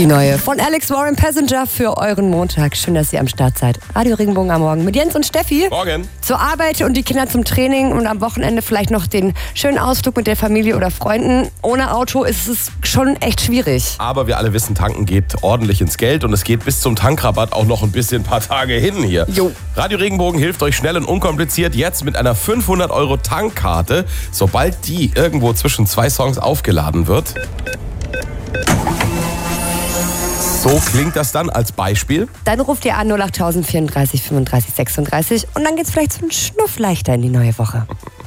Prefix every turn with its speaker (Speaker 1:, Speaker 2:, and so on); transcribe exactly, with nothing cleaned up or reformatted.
Speaker 1: Die neue von Alex Warren, Passenger, für euren Montag. Schön, dass ihr am Start seid. Radio Regenbogen am Morgen mit Jens und Steffi.
Speaker 2: Morgen.
Speaker 1: Zur Arbeit und die Kinder zum Training und am Wochenende vielleicht noch den schönen Ausflug mit der Familie oder Freunden. Ohne Auto ist es schon echt schwierig.
Speaker 2: Aber wir alle wissen, tanken geht ordentlich ins Geld und es geht bis zum Tankrabatt auch noch ein bisschen ein paar Tage hin hier.
Speaker 1: Jo.
Speaker 2: Radio Regenbogen hilft euch schnell und unkompliziert jetzt mit einer fünfhundert Euro Tankkarte, sobald die irgendwo zwischen zwei Songs aufgeladen wird. So klingt das dann als Beispiel.
Speaker 1: Dann ruft ihr an null acht vierunddreißig fünfunddreißig sechsunddreißig und dann geht's vielleicht so einen Schnuff leichter in die neue Woche.